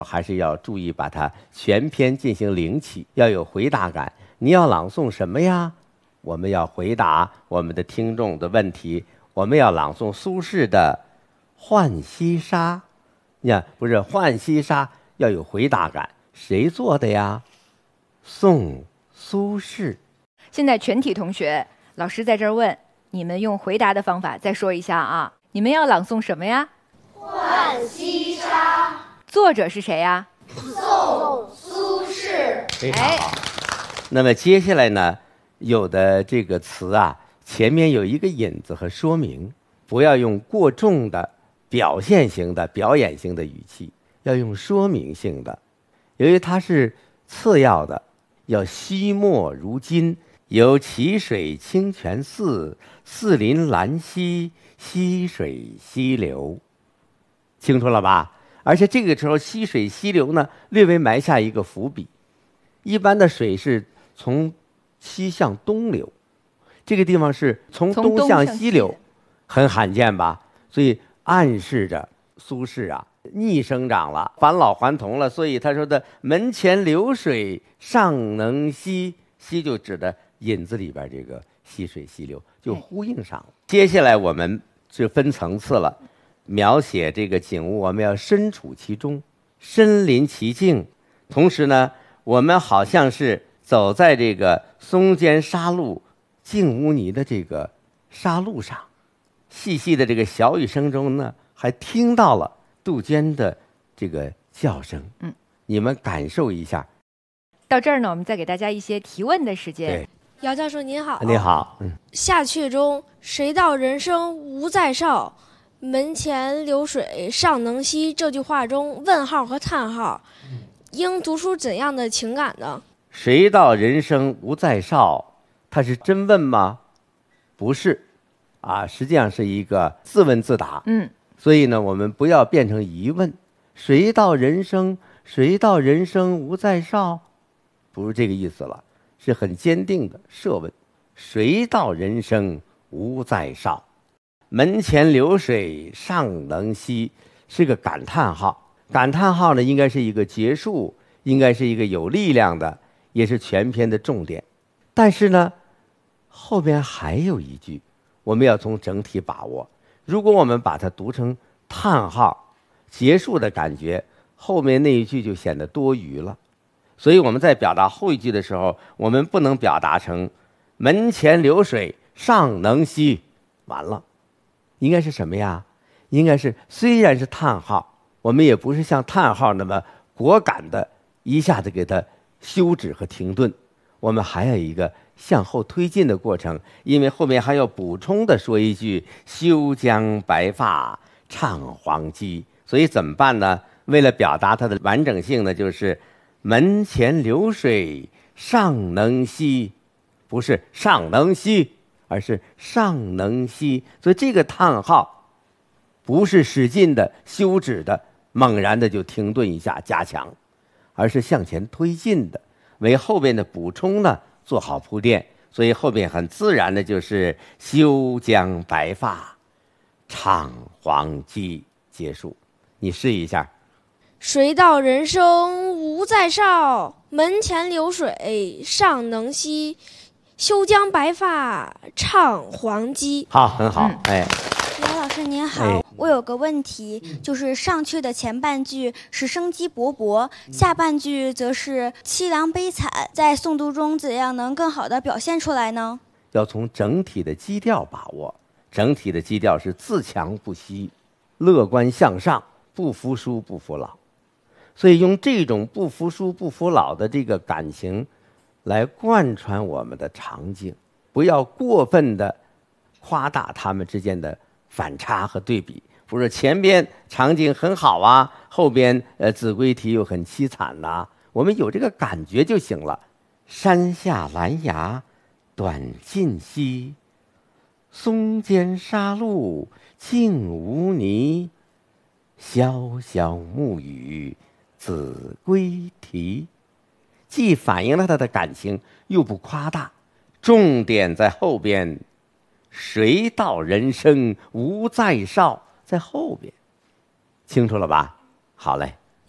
还是要注意把它全篇进行领起，要有回答感。你要朗诵什么呀？我们要回答我们的听众的问题。我们要朗诵苏轼的《浣溪沙》。你看，不是《浣溪沙》要有回答感，谁做的呀？宋苏轼。 现在全体同学，老师在这儿问你们，用回答的方法再说一下啊！你们要朗诵什么呀？ 浣溪沙。 作者是谁呀？ 宋苏轼。 非常好。那么接下来呢，有的这个词啊，前面有一个引子和说明，不要用过重的表现型的表演型的语气，要用说明性的。由于它是次要的，要惜墨如金，有淇水清泉寺，寺临兰溪，溪水溪流。清楚了吧？而且这个时候溪水溪流呢，略微埋下一个伏笔。一般的水是从西向东流，这个地方是从东向西流，很罕见吧？所以暗示着苏轼啊逆生长了，返老还童了。所以他说的门前流水尚能西，西就指的引子里边这个溪水溪流，就呼应上了。接下来我们就分层次了，描写这个景物，我们要身处其中，身临其境。同时呢，我们好像是走在这个松间沙路净污泥的这个沙路上，细细的这个小雨声中呢，还听到了杜鹃的这个叫声。你们感受一下。 到这儿呢，我们再给大家一些提问的时间。 对， 姚教授您好。 你好。 下阕中谁道人生无再少，门前流水尚能西，这句话中问号和叹号应读出怎样的情感呢？ 谁道人生无再少，他是真问吗？不是啊，实际上是一个自问自答。所以呢，我们不要变成疑问。谁道人生无再少，不是这个意思了，是很坚定的设问。谁道人生无再少，门前流水尚能西，是个感叹号。感叹号呢，应该是一个结束，应该是一个有力量的，也是全篇的重点。但是呢，后边还有一句，我们要从整体把握。如果我们把它读成叹号结束的感觉，后面那一句就显得多余了。所以我们在表达后一句的时候，我们不能表达成门前流水尚能西，完了，应该是什么呀？应该是虽然是叹号，我们也不是像叹号那么果敢的一下子给它休止和停顿，我们还有一个向后推进的过程，因为后面还要补充的说一句休将白发唱黄鸡。所以怎么办呢？为了表达它的完整性呢，就是门前流水尚能西，不是尚能西，而是尚能西。所以这个叹号不是使劲的休止的猛然的就停顿一下加强，而是向前推进的，为后边的补充呢做好铺垫。所以后边很自然的就是休将白发唱黄鸡，结束。你试一下。 谁道人生无再少，门前流水尚能西，休将白发唱黄鸡。 好，很好。 姚老师您好，我有个问题，就是上阙的前半句是生机勃勃，下半句则是凄凉悲惨，在诵读中怎样能更好的表现出来呢？ 要从整体的基调把握，整体的基调是自强不息，乐观向上，不服输不服老。所以用这种不服输不服老的这个感情来贯穿我们的场景，不要过分的夸大他们之间的反差和对比。不是前边场景很好啊，后边子规题又很凄惨呐，我们有这个感觉就行了。山下兰芽短尽稀，松间沙路净无泥，潇潇暮雨子规题。既反映了他的感情，又不夸大，重点在后边。谁道人生无再少，在后边，清楚了吧？好嘞。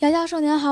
姚教授您好。